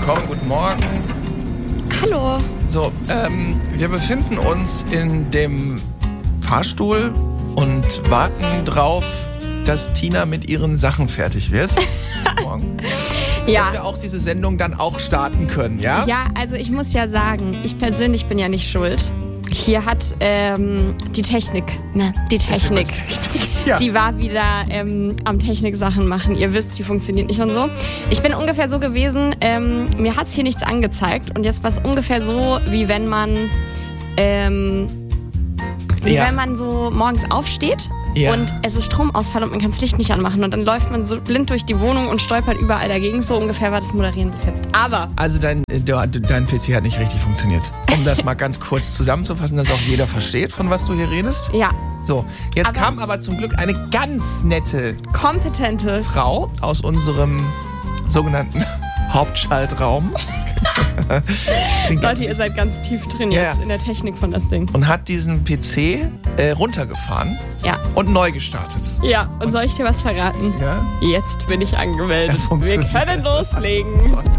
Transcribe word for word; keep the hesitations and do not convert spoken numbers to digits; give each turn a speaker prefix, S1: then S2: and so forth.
S1: willkommen, guten Morgen.
S2: Hallo.
S1: So, ähm, wir befinden uns in dem Fahrstuhl und warten drauf, dass Tina mit ihren Sachen fertig wird. Morgen.
S2: Ja.
S1: Dass wir auch diese Sendung dann auch starten können, ja?
S2: Ja, also ich muss ja sagen, ich persönlich bin ja nicht schuld. Hier hat ähm, die Technik, ne, die Technik,
S1: Die Technik. Ja.
S2: die war wieder ähm, am Technik-Sachen machen. Ihr wisst, sie funktioniert nicht und so. Ich bin ungefähr so gewesen, ähm, mir hat's hier nichts angezeigt. Und jetzt war es ungefähr so, wie wenn man, ähm, wie
S1: Ja.
S2: wenn man so morgens aufsteht.
S1: Ja.
S2: Und es ist Stromausfall und man kann das Licht nicht anmachen. Und dann läuft man so blind durch die Wohnung und stolpert überall dagegen. So ungefähr war das Moderieren bis jetzt. Aber
S1: Also dein, dein P C hat nicht richtig funktioniert. Um das mal ganz kurz zusammenzufassen, dass auch jeder versteht, von was du hier redest.
S2: ja,
S1: So, jetzt
S2: Aber-
S1: kam aber zum Glück eine ganz nette
S2: kompetente.
S1: Frau aus unserem sogenannten Hauptschaltraum. Das klingt ganz
S2: Leute, ihr seid ganz tief drin
S1: Ja,
S2: jetzt
S1: ja.
S2: in der Technik von das Ding.
S1: und hat diesen P C äh, runtergefahren
S2: Ja.
S1: und neu gestartet.
S2: Ja, und soll ich dir was verraten?
S1: Ja?
S2: Jetzt bin ich angemeldet.
S1: Er
S2: Wir
S1: funktioniert.
S2: können loslegen.